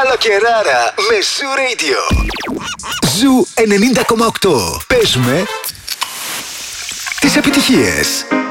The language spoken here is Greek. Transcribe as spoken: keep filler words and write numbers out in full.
Καλοκαιράρα με Zoo Radio. Zoo ενενήντα κόμμα οκτώ. Παίζουμε τις επιτυχίες.